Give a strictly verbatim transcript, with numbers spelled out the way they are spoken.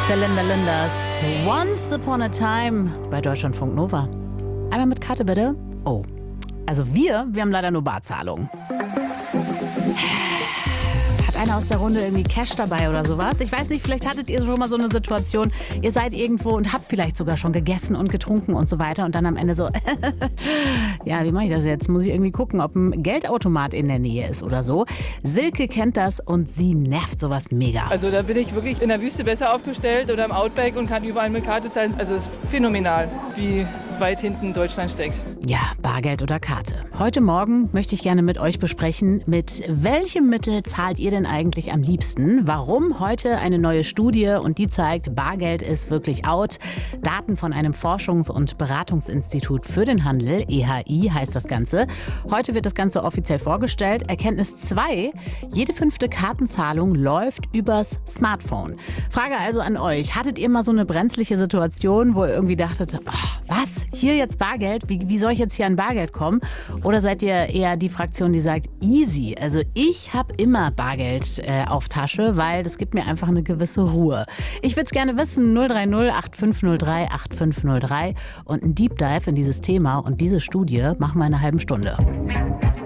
Belinda Linders Once Upon a Time bei Deutschlandfunk Nova. Einmal mit Karte bitte. Oh, also wir, wir haben leider nur Barzahlung. Hat einer aus der Runde irgendwie Cash dabei oder sowas? Ich weiß nicht, vielleicht hattet ihr schon mal so eine Situation, ihr seid irgendwo und habt vielleicht sogar schon gegessen und getrunken und so weiter und dann am Ende so, ja, wie mache ich das jetzt? Muss ich irgendwie gucken, ob ein Geldautomat in der Nähe ist oder so. Silke kennt das und sie nervt sowas mega. Also da bin ich wirklich in der Wüste besser aufgestellt oder im Outback und kann überall mit Karte zahlen. Also es ist phänomenal, wie weit hinten Deutschland steckt. Ja, Bargeld oder Karte. Heute Morgen möchte ich gerne mit euch besprechen, mit welchem Mittel zahlt ihr denn eigentlich am liebsten? Warum? Heute eine neue Studie und die zeigt, Bargeld ist wirklich out. Daten von einem Forschungs- und Beratungsinstitut für den Handel, E H I heißt das Ganze. Heute wird das Ganze offiziell vorgestellt. Erkenntnis zwei, jede fünfte Kartenzahlung läuft übers Smartphone. Frage also an euch, hattet ihr mal so eine brenzliche Situation, wo ihr irgendwie dachtet, oh, was, hier jetzt Bargeld? Wie, wie soll ich jetzt hier an Bargeld kommen? Oder seid ihr eher die Fraktion, die sagt, easy, also ich habe immer Bargeld äh, auf Tasche, weil das gibt mir einfach eine gewisse Ruhe. Ich würde es gerne wissen, null drei null acht fünf null drei acht fünf null drei und ein Deep Dive in dieses Thema und diese Studie machen wir in einer halben Stunde.